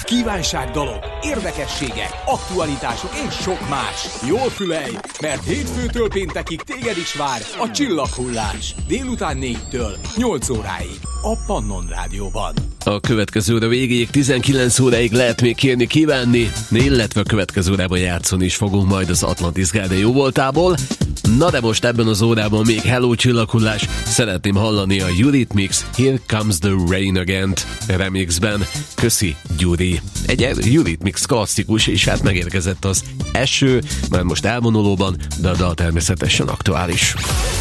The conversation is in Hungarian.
kívánságdalok, érdekességek, aktualitások és sok más. Jól fülelj, mert hétfőtől péntekig téged is vár a Csillaghullás. Délután 4-től 8 óráig a Pannon Rádióban. A következő óra végéig 19 óráig lehet még kérni, kívánni, illetve a következő órában játszani is fogunk majd az Atlantis Garden jóvoltából. Na de most ebben az órában még Hello Csillaghullás, szeretném hallani a Eurythmics Here Comes the Rain Again remixben. Köszi, Gyuri. Egy Eurythmics klasszikus, és hát megérkezett az eső, már most elvonulóban, de a dal természetesen aktuális.